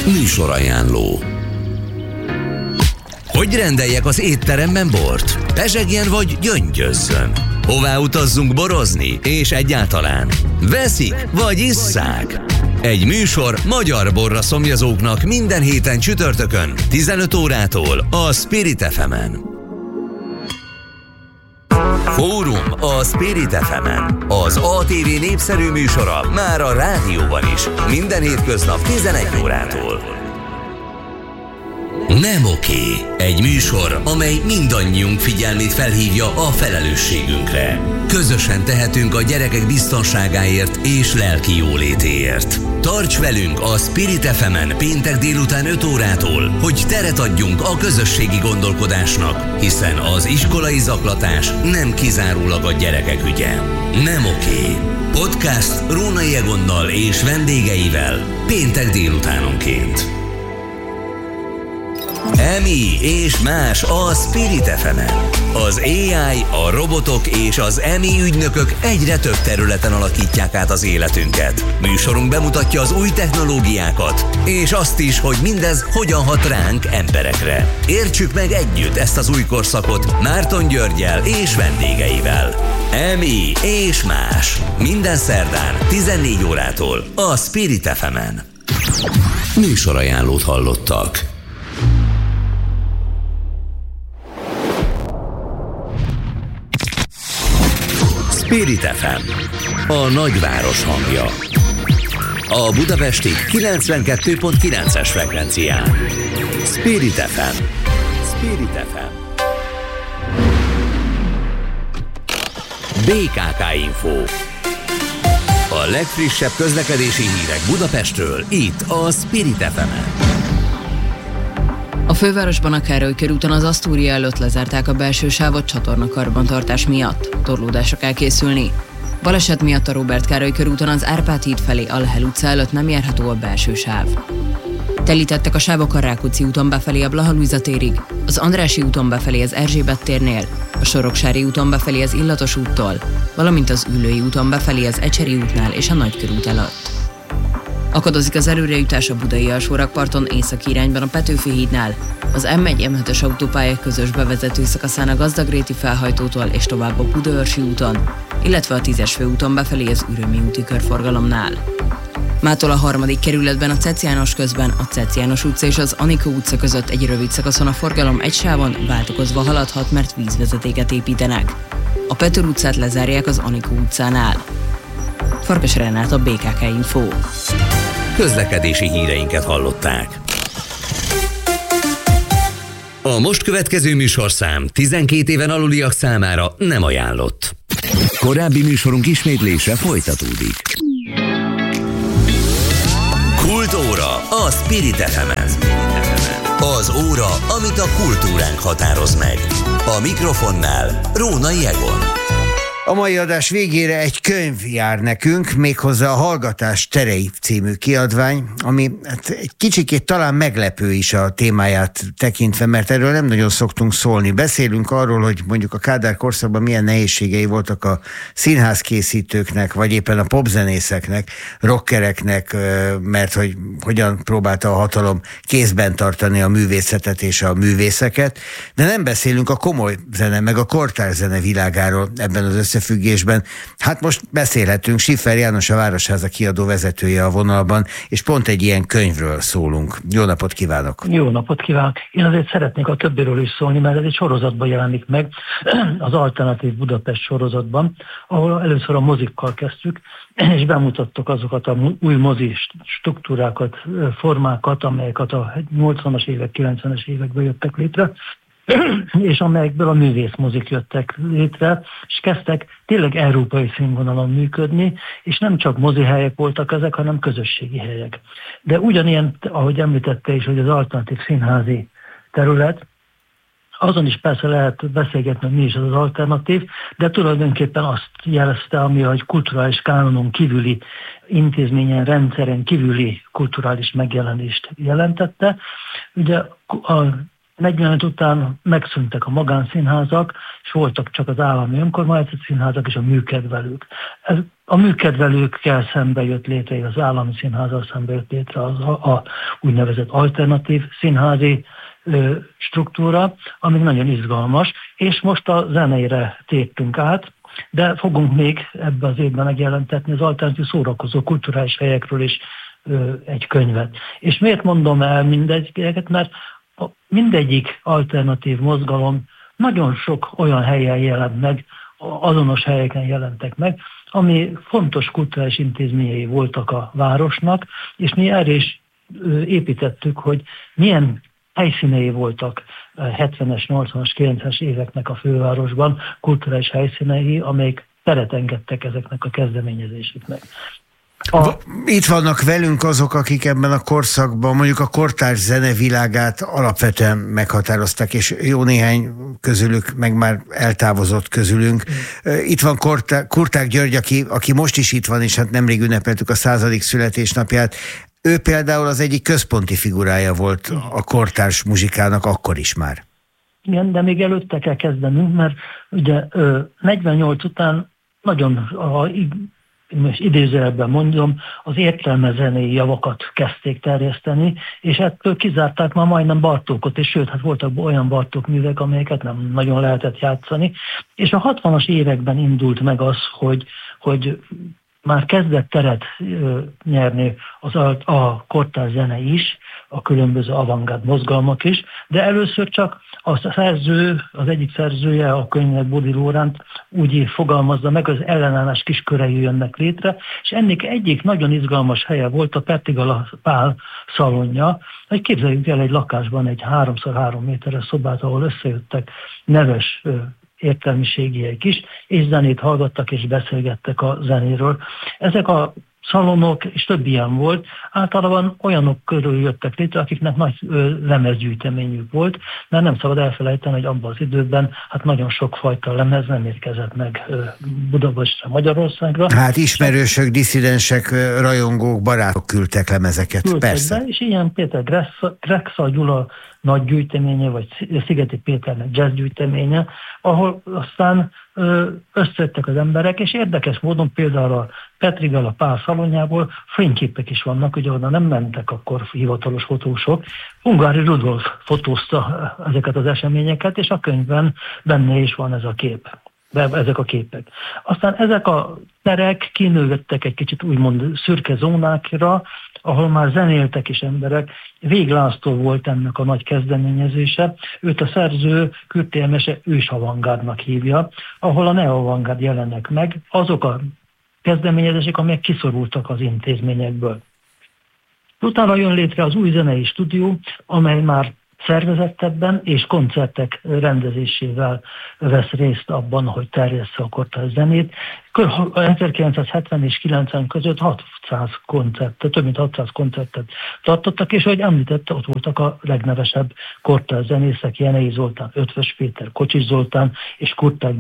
Műsorajánló. Hogy rendeljek az étteremben bort? Pezsegjen vagy gyöngyözzön? Hová utazzunk borozni? És egyáltalán veszik vagy isszák? Egy műsor magyar borra szomjazóknak minden héten csütörtökön 15 órától a Spirit FM-en. Fórum a Spirit FM-en. Az ATV népszerű műsora már a rádióban is. Minden hétköznap 11 órától. Nem oké. Egy műsor, amely mindannyiunk figyelmét felhívja a felelősségünkre. Közösen tehetünk a gyerekek biztonságáért és lelki jólétéért. Tarts velünk a Spirit FM-en péntek délután 5 órától, hogy teret adjunk a közösségi gondolkodásnak, hiszen az iskolai zaklatás nem kizárólag a gyerekek ügye. Nem oké. Podcast Rónai Egonnal és vendégeivel péntek délutánonként. Emi és más a Spirit FM-en. Az AI, a robotok és az Emi ügynökök egyre több területen alakítják át az életünket. Műsorunk bemutatja az új technológiákat, és azt is, hogy mindez hogyan hat ránk emberekre. Értsük meg együtt ezt az új korszakot Márton Györggyel és vendégeivel. Emi és más. Minden szerdán 14 órától a Spirit FM-en. Műsorajánlót hallottak. Spirit FM, a nagyváros hangja. A budapesti 92.9-es frekvencián. Spirit FM. Spirit FM. BKK Info. A legfrissebb közlekedési hírek Budapestről, itt a Spirit FM-en. A fővárosban a Károly körúton az Asztúria előtt lezárták a belső sávot csatornakarbantartás miatt. Torlódásra kell készülni. Baleset miatt a Róbert Károly körúton az Árpád híd felé a Lehel utca előtt nem járható a belső sáv. Telítettek a sávok a Rákóczi úton befelé a Blaha Lujza térig, az Andrássy úton befelé az Erzsébet térnél, a Soroksári úton befelé az Illatos úttól, valamint az Üllői úton befelé az Ecseri útnál és a Nagykörút előtt. Akadozik az előrejutás a Budai alsórakparton északi irányban a Petőfi hídnál, az M1-M7-es autópálya közös bevezető szakaszán a Gazdagréti felhajtótól és tovább a Budaörsi úton, illetve a 10-es főúton befelé az Ürömi úti körforgalomnál. Mától a 3. kerületben a Cec János közben a Cec János utca és az Anikó utca között egy rövid szakaszon a forgalom egy sávon váltakozva haladhat, mert vízvezetéket építenek. A Petőr utcát lezárják az Anikó utcánál. Farkas Renát, a BKK Info. Közlekedési híreinket hallották. A most következő műsorszám 12 éven aluliak számára nem ajánlott. Korábbi műsorunk ismétlése folytatódik. Kultóra a Spirit FM-en. Az óra, amit a kultúránk határoz meg. A mikrofonnál Rónai Egon. A mai adás végére egy könyv jár nekünk, méghozzá a Hallgatás terei című kiadvány, ami egy kicsikét talán meglepő is a témáját tekintve, mert erről nem nagyon szoktunk szólni. Beszélünk arról, hogy mondjuk a Kádár korszakban milyen nehézségei voltak a színházkészítőknek, vagy éppen a popzenészeknek, rockereknek, mert hogy hogyan próbálta a hatalom kézben tartani a művészetet és a művészeket, de nem beszélünk a komoly zene, meg a kortárs zene világáról ebben az összefüggésben. Hát most beszélhetünk, Schiffer János, a Városháza kiadó vezetője a vonalban, és pont egy ilyen könyvről szólunk. Jó napot kívánok! Jó napot kívánok! Én azért szeretnék a többiről is szólni, mert ez egy sorozatban jelenik meg, az Alternatív Budapest sorozatban, ahol először a mozikkal kezdtük, és bemutattuk azokat a új mozi struktúrákat, formákat, amelyeket a 80-as évek, 90-es években jöttek létre, és amelyekből a művészmozik jöttek létre, és kezdtek tényleg európai színvonalon működni, és nem csak mozihelyek voltak ezek, hanem közösségi helyek. De ugyanilyen, ahogy említette is, hogy az alternatív színházi terület, azon is persze lehet beszélgetni, hogy mi is az az alternatív, de tulajdonképpen azt jelezte, ami a kulturális kánonon kívüli intézményen, rendszeren kívüli kulturális megjelenést jelentette. Ugye a 45 után megszűntek a magánszínházak, és voltak csak az állami önkormányzati színházak és a műkedvelők. A műkedvelőkkel szembe jött létre, az állami színházzal szembe jött létre a úgynevezett alternatív színházi struktúra, ami nagyon izgalmas, és most a zenére tértünk át, de fogunk még ebben az évben megjelentetni az alternatív szórakozó kulturális helyekről is egy könyvet. És miért mondom el mindegyiket? Mert mindegyik alternatív mozgalom nagyon sok olyan helyen jelent meg, azonos helyeken jelentek meg, ami fontos kulturális intézményei voltak a városnak, és mi erre is építettük, hogy milyen helyszínei voltak 70-es, 80-as, 90-es éveknek a fővárosban, kulturális helyszínei, amelyek teret engedtek ezeknek a kezdeményezéseknek. Itt vannak velünk azok, akik ebben a korszakban mondjuk a kortárs zenevilágát alapvetően meghatározták, és jó néhány közülük meg már eltávozott közülünk. Itt van Kurták György, aki most is itt van, és hát nemrég ünnepeltük a 100. születésnapját. Ő például az egyik központi figurája volt a kortárs muzsikának akkor is már. Igen, de még előtte kell kezdenünk, mert ugye 48 után nagyon most idézőjelben mondom, az értelmezenei javakat kezdték terjeszteni, és ettől kizárták már majdnem Bartókot, és sőt, hát voltak olyan Bartók művek, amelyeket nem nagyon lehetett játszani, és a 60-as években indult meg az, hogy már kezdett teret nyerni a kortárs zene is, a különböző avantgárd mozgalmak is, de először csak az egyik szerzője a könyvnek, Bódi Lóránt úgy fogalmazza meg, az ellenállás kiskörei jönnek létre, és ennek egyik nagyon izgalmas helye volt a Pettigala Pál szalonja, hogy képzeljük el egy lakásban egy 3x3 méteres szobát, ahol összejöttek neves értelmiségiek is, és zenét hallgattak és beszélgettek a zenéről. Ezek a szalonok, és több ilyen volt, általában olyanok körül jöttek létre, akiknek nagy lemezgyűjteményük volt, mert nem szabad elfelejteni, hogy abban az időben hát nagyon sokfajta lemez nem érkezett meg Budapestre, Magyarországra. Hát ismerősök, disszidensek, rajongók, barátok küldtek lemezeket, persze. Be, és ilyen Péter Grexa Gyula nagy gyűjteménye, vagy Szigeti Péternek jazz gyűjteménye, ahol aztán összejöttek az emberek, és érdekes módon például a Pettigala Pál szalonjából fényképek is vannak, ugye oda nem mentek akkor hivatalos fotósok. Hungári Rudolf fotózta ezeket az eseményeket, és a könyvben benne is van ez a kép. Ezek a képek. Aztán ezek a terek kinővettek egy kicsit úgymond szürke zónákra, ahol már zenéltek is emberek. Vég László volt ennek a nagy kezdeményezése. Őt a szerző Kürti Emese ősavantgárdnak hívja, ahol a neoavantgárd jelennek meg, azok a kezdeményezések, amelyek kiszorultak az intézményekből. Utána jön létre az új zenei stúdió, amely már szervezettebben és koncertek rendezésével vesz részt abban, hogy terjessze a kortárs zenét. 1970 és 90 között 600 koncertet, több mint 600 koncertet tartottak, tartottak, és ahogy említette, ott voltak a legnevesebb kortárs zenészek, Jenei Zoltán, Ötvös Péter, Kocsis Zoltán és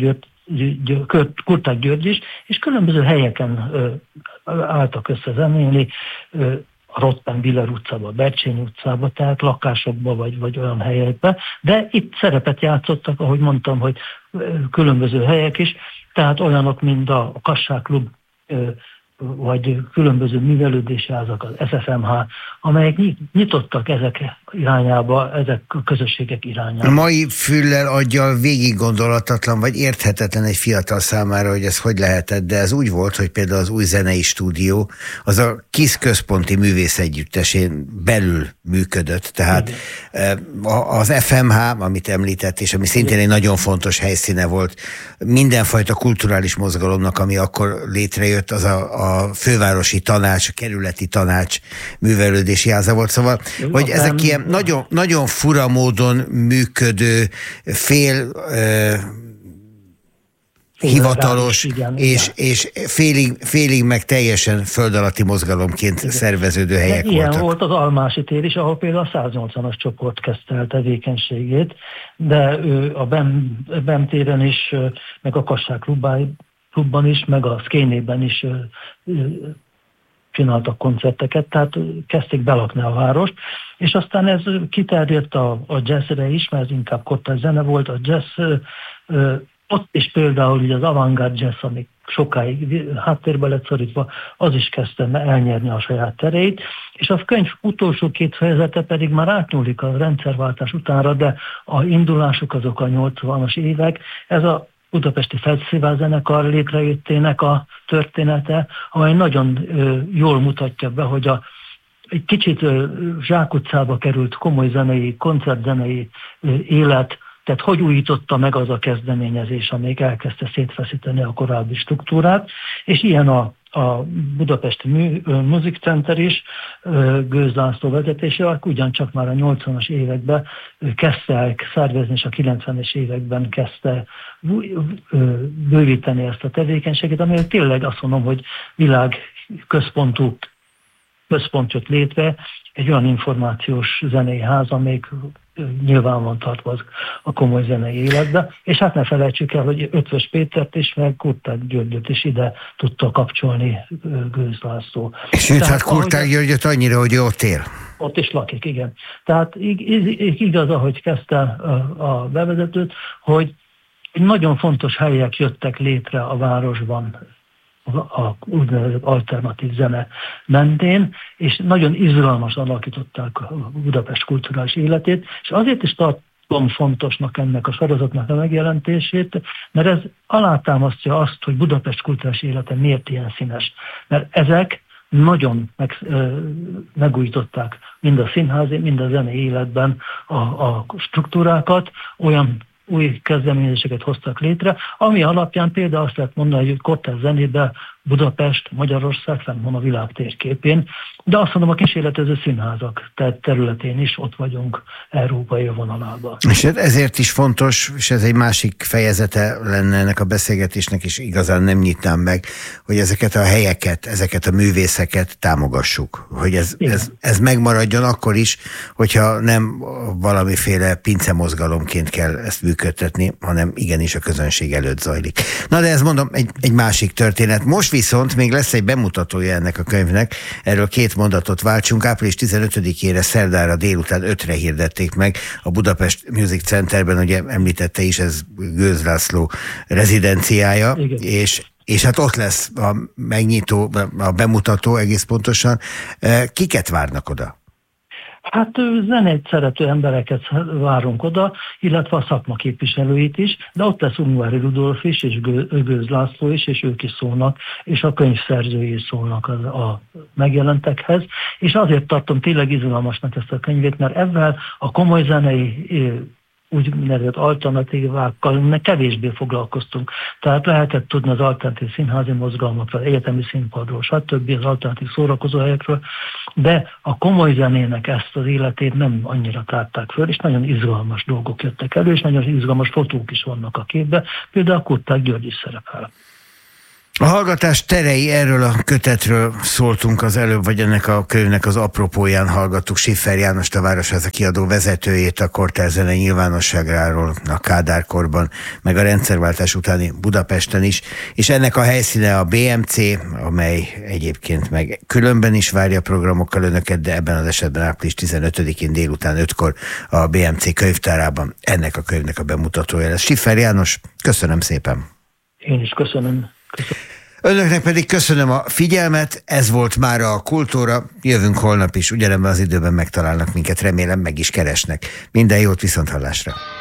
Kurták György is, és különböző helyeken álltak össze zenélni, a Rotten Biller utcába, a Bercsény utcába, tehát lakásokba vagy olyan helyekbe, de itt szerepet játszottak, ahogy mondtam, hogy különböző helyek is, tehát olyanok, mint a Kassák Klub, vagy különböző művelődési házak, az SFMH, amelyek nyitottak ezek irányába, ezek a közösségek irányába. Mai füllel, aggyal végig gondolatatlan, vagy érthetetlen egy fiatal számára, hogy ez hogy lehetett, de ez úgy volt, hogy például az új zenei stúdió, az a KISZ központi művészegyüttesén belül működött, tehát az FMH, amit említett, és ami szintén egy nagyon fontos helyszíne volt mindenfajta kulturális mozgalomnak, ami akkor létrejött, az a fővárosi tanács, a kerületi tanács művelődési háza volt. Szóval, hogy ezek ilyen nagyon, nagyon fura módon működő, hivatalos, és félig meg teljesen föld alatti mozgalomként szerveződő helyek voltak. Ilyen volt az Almási tér is, ahol például a 180-as csoport kezdte el tevékenységét, de a BEM téren is, meg a Kassák klubban is, meg a Szkénében is csináltak koncerteket, tehát kezdték belakni a várost, és aztán ez kiterjedt a jazzre is, mert ez inkább kortárs zene volt, a jazz, ott is például ugye az avantgárd jazz, ami sokáig háttérbe lett szorítva, az is kezdte elnyerni a saját tereit, és a könyv utolsó 2 fejezete pedig már átnyúlik a rendszerváltás utánra, de a indulások azok a 80-as évek, ez a Budapesti Fesztivál zenekar létrejöttének a története, amely nagyon jól mutatja be, hogy egy kicsit zsákutcába került komoly zenei, koncertzenei élet, tehát hogy újította meg az a kezdeményezés, amelyik elkezdte szétfeszíteni a korábbi struktúrát, és ilyen a Budapesti Music Center is Gőz László vezetésével ugyancsak már a 80-as években kezdte el szervezni, és a 90-es években kezdte bővíteni ezt a tevékenységet, amely tényleg azt mondom, hogy világközpont jött létre, egy olyan információs zenei ház, amelyik nyilván van tartva a komoly zenei életbe, és hát ne felejtsük el, hogy Ötvös Pétert is, meg Kurtág Györgyöt is ide tudta kapcsolni Gőz László. Sőt, hát Kurtág Györgyöt annyira, hogy ott él. Ott is lakik, igen. Tehát igaz, ahogy kezdte a bevezetőt, hogy nagyon fontos helyek jöttek létre a városban, a úgynevezett alternatív zene mentén, és nagyon izgalmasan alakították a Budapest kulturális életét, és azért is tartom fontosnak ennek a sorozatnak a megjelentését, mert ez alátámasztja azt, hogy Budapest kulturális élete miért ilyen színes. Mert ezek nagyon megújították mind a színházi, mind a zenei életben a struktúrákat, olyan új kezdeményezéseket hoztak létre, ami alapján például azt lehet mondani, hogy kortárs zenében Budapest, Magyarország fenn van a világ térképén, de azt mondom, a kísérletező színházak területén is ott vagyunk európai vonalában. És ezért is fontos, és ez egy másik fejezete lenne ennek a beszélgetésnek, és igazán nem nyitnám meg, hogy ezeket a helyeket, ezeket a művészeket támogassuk. Hogy ez megmaradjon akkor is, hogyha nem valamiféle pincemozgalomként kell ezt működtetni, hanem igenis a közönség előtt zajlik. Na de ez mondom egy másik történet. Most viszont még lesz egy bemutatója ennek a könyvnek, erről 2 mondatot váltsunk. Április 15-ére szerdára délután 5-re hirdették meg a Budapest Music Centerben, ugye említette is, ez Gőz László rezidenciája, és hát ott lesz a megnyitó, a bemutató egész pontosan. Kiket várnak oda? Hát zenét szerető embereket várunk oda, illetve a szakma képviselőit is, de ott lesz Ungvári Rudolf is, és Gőz László is, és ők is szólnak, és a könyvszerzői is szólnak a megjelentekhez, és azért tartom tényleg izgalmasnak ezt a könyvét, mert ezzel a komoly zenei úgynevezett alternatívákkal kevésbé foglalkoztunk. Tehát lehetett tudni az alternatív színházi mozgalmakról, egyetemi színpadról, stb. Az alternatív szórakozóhelyekről, de a komoly zenének ezt az életét nem annyira tárták föl, és nagyon izgalmas dolgok jöttek elő, és nagyon izgalmas fotók is vannak a képben, például Kurtág György is szerepel. A hallgatás terei, erről a kötetről szóltunk az előbb, vagy ennek a könyvnek az apropóján hallgattuk Schiffer Jánost, a Városháza kiadó vezetőjét, a kortárs zene nyilvánosságráról a Kádár-korban, meg a rendszerváltás utáni Budapesten is, és ennek a helyszíne a BMC, amely egyébként meg különben is várja programokkal önöket, de ebben az esetben április 15-én délután 5-kor a BMC könyvtárában ennek a könyvnek a bemutatója lesz. Schiffer János, köszönöm szépen! Én is köszönöm. Önöknek pedig köszönöm a figyelmet, ez volt már a Kultúra, jövünk holnap is, ugyanebben az időben megtalálnak minket, remélem meg is keresnek. Minden jót, viszonthallásra!